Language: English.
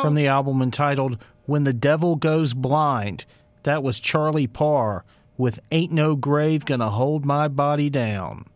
from the album entitled When the Devil Goes Blind. That was Charlie Parr with Ain't No Grave Gonna Hold My Body Down.